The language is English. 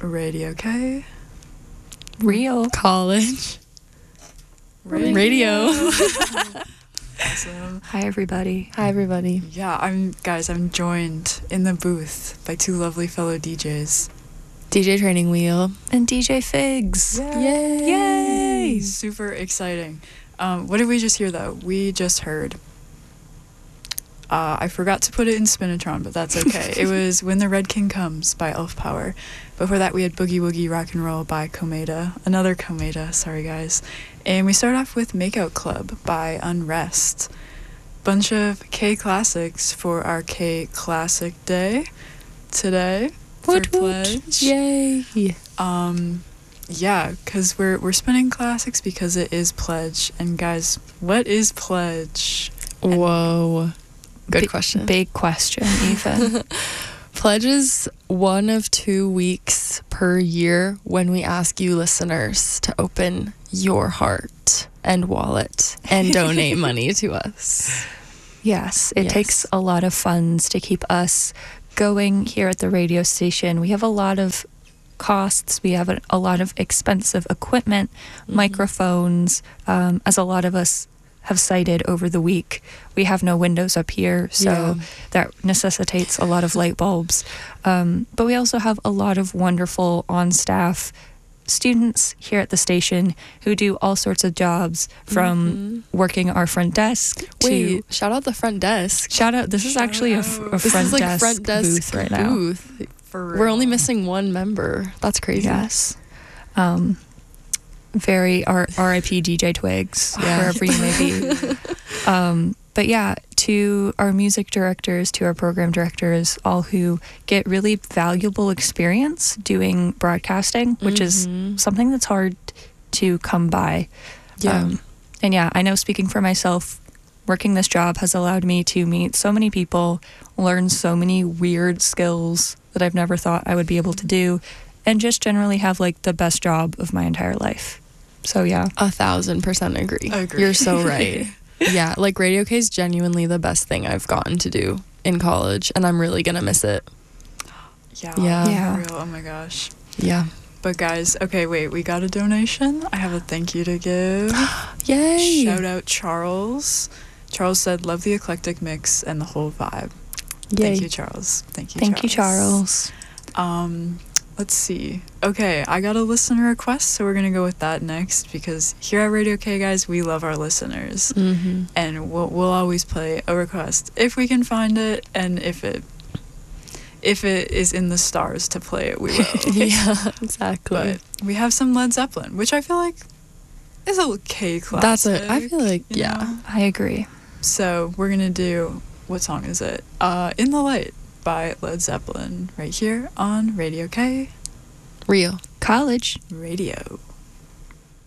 Radio K. Real College. Radio. Awesome. Hi, everybody. Hi, everybody. Yeah, I'm joined in the booth by two lovely fellow DJs. DJ Training Wheel. And DJ Figs. Yay! Super exciting. What did we just hear, though? We just heard... I forgot to put it in Spinatron, but that's okay. It was When the Red King Comes by Elf Power. Before that, we had Boogie Woogie Rock and Roll by Komeda. Another Komeda, sorry guys. And we start off with Makeout Club by Unrest. Bunch of K classics for our K Classic Day today. Woot for woot. Pledge. Yay! Yeah, because we're spinning classics because it is Pledge. And guys, what is Pledge? Whoa. Good question. Big question, Eva. Pledge is 1 of 2 weeks per year when we ask you listeners to open your heart and wallet and donate money to us. Yes, it takes a lot of funds to keep us going here at the radio station. We have a lot of costs. We have a lot of expensive equipment, microphones, as a lot of us have cited over the week. We have no windows up here, so that necessitates a lot of light bulbs. But we also have a lot of wonderful on-staff students here at the station who do all sorts of jobs, from working our front desk to... shout out the front desk. Shout out, this is actually a front desk booth right now. We're only missing one member. That's crazy. Yes. Very R.I.P. DJ Twigs, wherever you may be. But yeah, to our music directors, to our program directors, all who get really valuable experience doing broadcasting, which is something that's hard to come by. Yeah. And yeah, I know, speaking for myself, working this job has allowed me to meet so many people, learn so many weird skills that I've never thought I would be able to do, and just generally have like the best job of my entire life. So yeah. 1,000% agree. You're so right. Yeah, like Radio K is genuinely the best thing I've gotten to do in college, and I'm really gonna miss it. Yeah. For real. Oh my gosh. Yeah. But guys, okay, wait, we got a donation. I have a thank you to give. Yay! Shout out Charles. Charles said, love the eclectic mix and the whole vibe. Yay. Thank you, Charles. Thank you, Charles. Let's see. Okay, I got a listener request, so we're gonna go with that next, because here at Radio K, guys, we love our listeners, and we'll always play a request if we can find it, and if it is in the stars to play it, we will. Yeah, exactly. But we have some Led Zeppelin, which I feel like is a K classic. That's it. I feel like you know? I agree. So we're gonna do, what song is it? In the Light by Led Zeppelin, right here on Radio K. Real College Radio.